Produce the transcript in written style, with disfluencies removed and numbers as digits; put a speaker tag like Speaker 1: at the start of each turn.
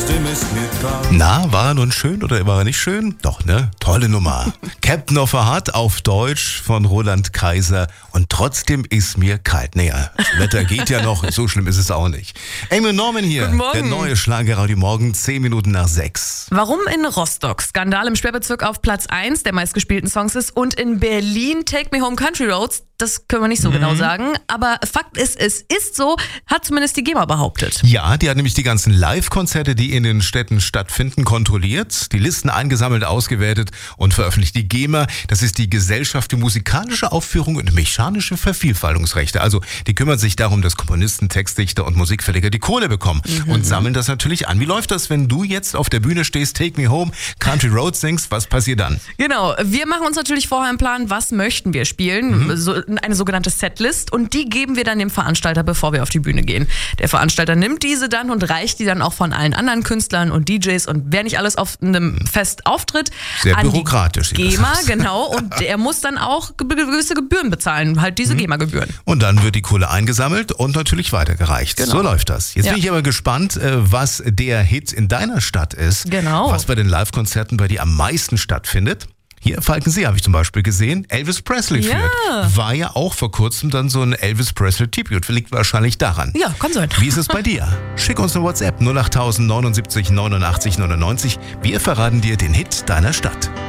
Speaker 1: Stimme ist mir grau.
Speaker 2: Na, war er nun schön oder war er nicht schön? Doch, ne? Tolle Nummer. Captain of a Heart auf Deutsch von Roland Kaiser. Und trotzdem ist mir kalt. Naja, das Wetter geht ja noch, so schlimm ist es auch nicht. Amy Norman hier,
Speaker 3: Guten Morgen.
Speaker 2: der neue Schlagerradio Morgen, 10 Minuten nach 6.
Speaker 3: Warum in Rostock Skandal im Sperrbezirk auf Platz 1 der meistgespielten Songs ist und in Berlin Take Me Home Country Roads, das können wir nicht so genau sagen. Aber Fakt ist, es ist so, hat zumindest die GEMA behauptet.
Speaker 2: Ja, die hat nämlich die ganzen Live-Konzerte, die in den Städten stattfinden, kontrolliert, die Listen eingesammelt, ausgewertet und veröffentlicht. Die GEMA, das ist die Gesellschaft für musikalische Aufführung und mechanische Vervielfaltungsrechte. Also die kümmert sich darum, dass Komponisten, Textdichter und Musikverleger die Kohle bekommen und sammeln das natürlich an. Wie läuft das, wenn du jetzt auf der Bühne stehst, Take Me Home, Country Roads singst, was passiert dann?
Speaker 3: Genau, wir machen uns natürlich vorher einen Plan, was möchten wir spielen, so eine sogenannte Setlist, und die geben wir dann dem Veranstalter, bevor wir auf die Bühne gehen. Der Veranstalter nimmt diese dann und reicht die dann auch von allen anderen Künstlern und DJs und wer nicht alles auf einem Fest auftritt,
Speaker 2: Sehr
Speaker 3: an
Speaker 2: bürokratisch.
Speaker 3: die GEMA, genau, und der muss dann auch gewisse Gebühren bezahlen, halt diese GEMA-Gebühren.
Speaker 2: Und dann wird die Kohle eingesammelt und natürlich weitergereicht.
Speaker 3: Genau.
Speaker 2: So läuft das. Jetzt
Speaker 3: Ja.
Speaker 2: bin ich aber gespannt, was der Hit in deiner Stadt ist.
Speaker 3: Genau.
Speaker 2: Was bei den Live-Konzerten bei dir am meisten stattfindet. Hier, Falkensee habe ich zum Beispiel gesehen, Elvis Presley
Speaker 3: Ja.
Speaker 2: führt. War ja auch vor kurzem dann so ein Elvis Presley-Tribute. Liegt wahrscheinlich daran.
Speaker 3: Ja, kann sein.
Speaker 2: Wie ist es bei dir? Schick uns eine WhatsApp 08000 79 89 99. Wir verraten dir den Hit deiner Stadt.